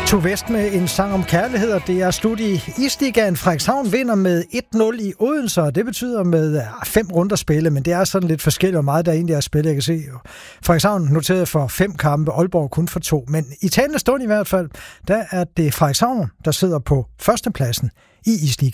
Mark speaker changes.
Speaker 1: To Vest med en sang om kærlighed, og det er slut i Isligaen. Frederikshavn vinder med 1-0 i Odense, og det betyder med 5 runder spille, men det er sådan lidt forskelligt, hvor meget der egentlig er spillet. Jeg kan se, Frederikshavn noteret for 5 kampe, Aalborg kun for 2, men i talende stund i hvert fald, der er det Frederikshavn, der sidder på førstepladsen i Isligaen.